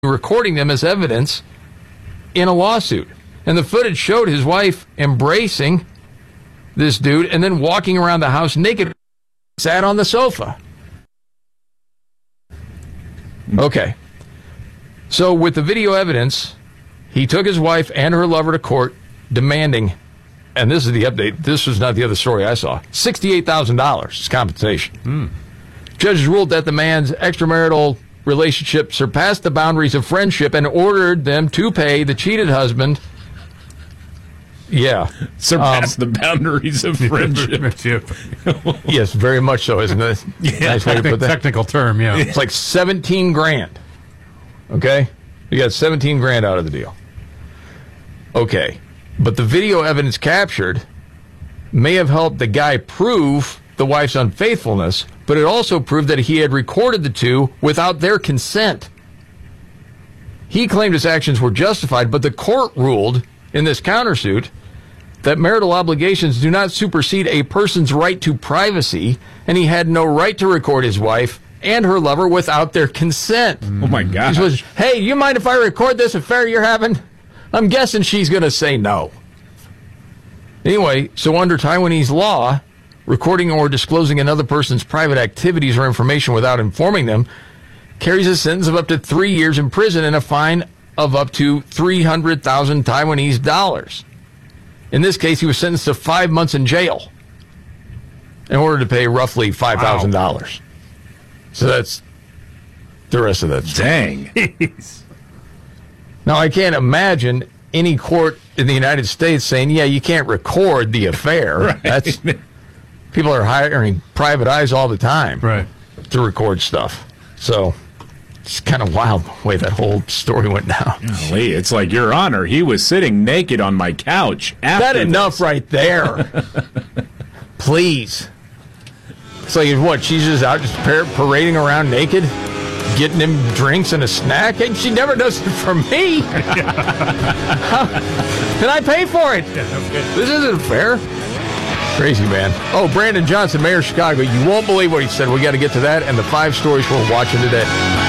recording them as evidence in a lawsuit. And the footage showed his wife embracing this dude and then walking around the house naked, sat on the sofa. Okay. So with the video evidence, he took his wife and her lover to court demanding, and this is the update, this was not the other story I saw, $68,000 is compensation. Judges ruled that the man's extramarital relationship surpassed the boundaries of friendship and ordered them to pay the cheated husband. Yeah. Surpassed the boundaries of friendship. Yes, very much so, isn't it? Nice way to put that. Technical term, yeah. It's like $17,000. Okay? You got $17,000 out of the deal. Okay. But the video evidence captured may have helped the guy prove the wife's unfaithfulness, but it also proved that he had recorded the two without their consent. He claimed his actions were justified, but the court ruled in this countersuit that marital obligations do not supersede a person's right to privacy, and he had no right to record his wife and her lover without their consent. Oh, my God. Hey, you mind if I record this affair you're having? I'm guessing she's going to say no. Anyway, so under Taiwanese law, recording or disclosing another person's private activities or information without informing them carries a sentence of up to 3 years in prison and a fine of up to 300,000 Taiwanese dollars. In this case, he was sentenced to 5 months in jail in order to pay roughly $5,000. Wow. So that's the rest of that story. Dang. Now, I can't imagine any court in the United States saying, yeah, you can't record the affair. Right. That's people are hiring private eyes all the time to record stuff. So it's kind of wild the way that whole story went down. Golly, it's like, Your Honor, he was sitting naked on my couch after That enough this. right there. Please. It's like, what, she's just out just parading around naked? Getting him drinks and a snack? And she never does it for me. Can I pay for it? This isn't fair. Crazy, man. Oh, Brandon Johnson, Mayor of Chicago. You won't believe what he said. We got to get to that and the 5 stories we're watching today.